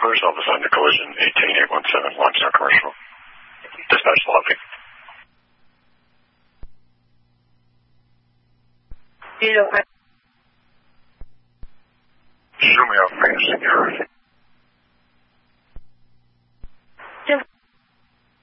Travelers, Elvis under collision, 18817, Limestone Commercial. Dispatch lobby. Show me up, main security.